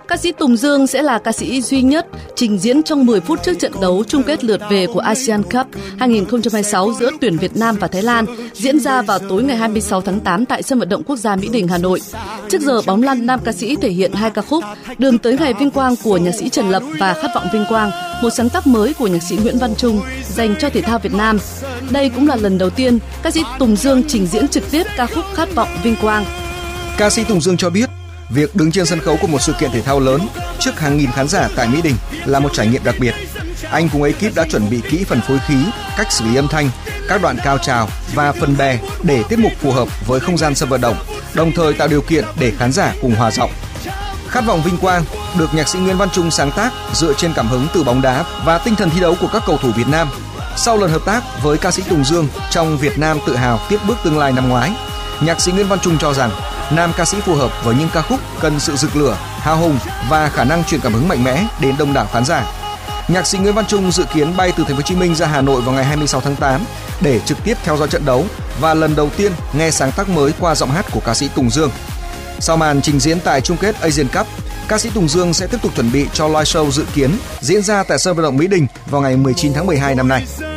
Ca sĩ Tùng Dương sẽ là ca sĩ duy nhất trình diễn trong 10 phút trước trận đấu chung kết lượt về của Asian Cup 2026 giữa tuyển Việt Nam và Thái Lan diễn ra vào tối ngày 26 tháng 8 tại sân vận động quốc gia Mỹ Đình, Hà Nội. Trước giờ bóng lăn, nam ca sĩ thể hiện 2 ca khúc Đường tới ngày vinh quang của nhạc sĩ Trần Lập và Khát vọng vinh quang, một sáng tác mới của nhạc sĩ Nguyễn Văn Trung dành cho thể thao Việt Nam. Đây cũng là lần đầu tiên ca sĩ Tùng Dương trình diễn trực tiếp ca khúc Khát vọng vinh quang. Ca sĩ Tùng Dương cho biết, việc đứng trên sân khấu của một sự kiện thể thao lớn trước hàng nghìn khán giả tại Mỹ Đình là một trải nghiệm đặc biệt. Anh cùng ekip đã chuẩn bị kỹ phần phối khí, cách xử lý âm thanh, các đoạn cao trào và phần bè để tiết mục phù hợp với không gian sân vận động, đồng thời tạo điều kiện để khán giả cùng hòa giọng. Khát vọng vinh quang được nhạc sĩ Nguyễn Văn Trung sáng tác dựa trên cảm hứng từ bóng đá và tinh thần thi đấu của các cầu thủ Việt Nam. Sau lần hợp tác với ca sĩ Tùng Dương trong Việt Nam tự hào tiếp bước tương lai năm ngoái, nhạc sĩ Nguyễn Văn Trung cho rằng nam ca sĩ phù hợp với những ca khúc cần sự rực lửa, hào hùng và khả năng truyền cảm hứng mạnh mẽ đến đông đảo khán giả. Nhạc sĩ Nguyễn Văn Trung dự kiến bay từ Thành phố Hồ Chí Minh ra Hà Nội vào ngày 26 tháng 8 để trực tiếp theo dõi trận đấu và lần đầu tiên nghe sáng tác mới qua giọng hát của ca sĩ Tùng Dương. Sau màn trình diễn tại chung kết Asian Cup, ca sĩ Tùng Dương sẽ tiếp tục chuẩn bị cho live show dự kiến diễn ra tại sân vận động Mỹ Đình vào ngày 19 tháng 12 năm nay.